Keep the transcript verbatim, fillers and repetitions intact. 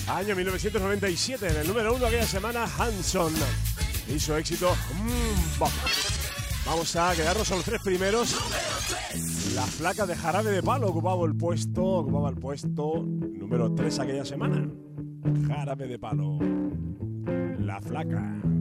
Año mil novecientos noventa y siete, en el número uno aquella semana, Hanson y su éxito mm, Vamos a quedarnos a los tres primeros. La Flaca de Jarabe de Palo ocupaba el puesto, ocupaba el puesto número tres aquella semana. Jarabe de Palo, La Flaca.